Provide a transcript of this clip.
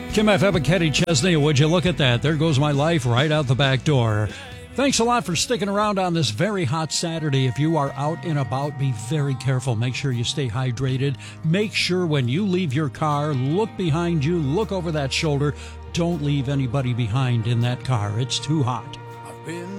Kim FM and Kenny Chesney, would you look at that? There goes my life right out the back door. Thanks a lot for sticking around on this very hot Saturday. If you are out and about, be very careful. Make sure you stay hydrated. Make sure when you leave your car, look behind you, look over that shoulder. Don't leave anybody behind in that car. It's too hot. I've been